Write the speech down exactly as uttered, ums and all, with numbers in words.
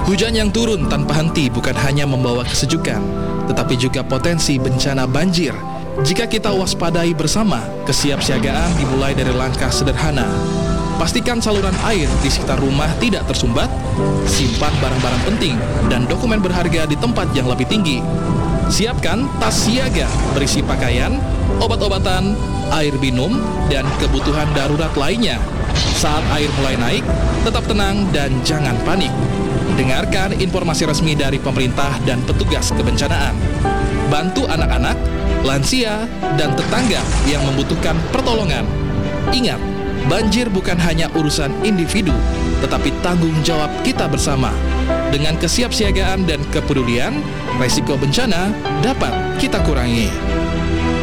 Hujan yang turun tanpa henti bukan hanya membawa kesejukan, tetapi juga potensi bencana banjir. Jika kita waspadai bersama, kesiapsiagaan dimulai dari langkah sederhana. Pastikan saluran air di sekitar rumah tidak tersumbat, simpan barang-barang penting dan dokumen berharga di tempat yang lebih tinggi. Siapkan tas siaga berisi pakaian, obat-obatan, air minum, dan kebutuhan darurat lainnya. Saat air mulai naik, tetap tenang dan jangan panik. Dengarkan informasi resmi dari pemerintah dan petugas kebencanaan. Bantu anak-anak, lansia, dan tetangga yang membutuhkan pertolongan. Ingat, banjir bukan hanya urusan individu, tetapi tanggung jawab kita bersama. Dengan kesiapsiagaan dan kepedulian, resiko bencana dapat kita kurangi.